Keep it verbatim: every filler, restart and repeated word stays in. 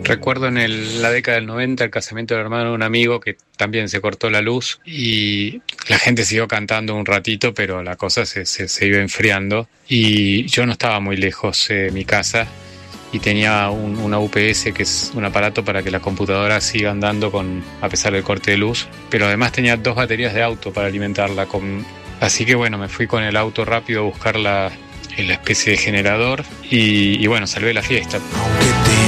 Recuerdo en el, la década del noventa el casamiento del hermano de un amigo que también se cortó la luz y la gente siguió cantando un ratito, pero la cosa se, se, se iba enfriando y yo no estaba muy lejos de mi casa y tenía un, una U P S, que es un aparato para que la computadora siga andando con, a pesar del corte de luz, pero además tenía dos baterías de auto para alimentarla con, así que bueno, me fui con el auto rápido a buscarla en la especie de generador y, y bueno, salvé la fiesta.